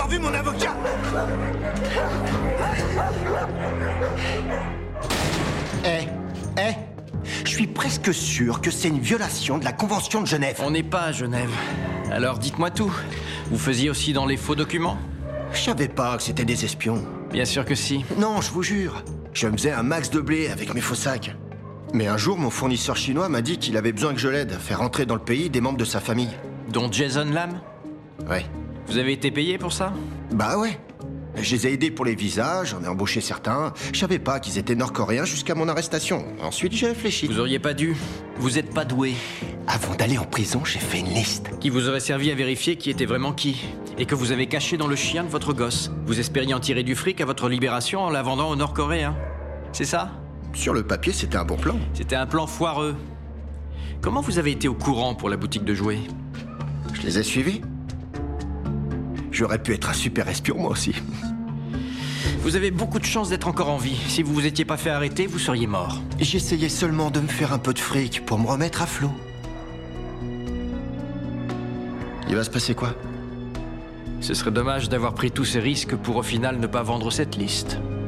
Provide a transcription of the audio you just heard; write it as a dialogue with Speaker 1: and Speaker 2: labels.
Speaker 1: vu mon avocat? Je suis presque sûr que c'est une violation de la Convention de Genève.
Speaker 2: On n'est pas à Genève. Alors dites-moi tout. Vous faisiez aussi dans les faux documents?
Speaker 1: Je savais pas que c'était des espions.
Speaker 2: Bien sûr que si.
Speaker 1: Non, je vous jure. Je me faisais un max de blé avec mes faux sacs. Mais un jour, mon fournisseur chinois m'a dit qu'il avait besoin que je l'aide à faire entrer dans le pays des membres de sa famille.
Speaker 2: Dont Jason Lam?
Speaker 1: Ouais.
Speaker 2: Vous avez été payé pour ça?
Speaker 1: Bah ouais. Je les ai aidés pour les visas, j'en ai embauché certains. Je savais pas qu'ils étaient nord-coréens jusqu'à mon arrestation. Ensuite, j'ai réfléchi.
Speaker 2: Vous auriez pas dû. Vous êtes pas doué.
Speaker 1: Avant d'aller en prison, j'ai fait une liste.
Speaker 2: Qui vous aurait servi à vérifier qui était vraiment qui. Et que vous avez caché dans le chien de votre gosse. Vous espériez en tirer du fric à votre libération en la vendant aux Nord-Coréens. C'est ça?
Speaker 1: Sur le papier, c'était un bon plan.
Speaker 2: C'était un plan foireux. Comment vous avez été au courant pour la boutique de jouets?
Speaker 1: Je les ai suivis. J'aurais pu être un super espion, moi aussi.
Speaker 2: Vous avez beaucoup de chance d'être encore en vie. Si vous vous étiez pas fait arrêter, vous seriez mort.
Speaker 1: J'essayais seulement de me faire un peu de fric pour me remettre à flot. Il va se passer quoi?
Speaker 2: Ce serait dommage d'avoir pris tous ces risques pour au final ne pas vendre cette liste.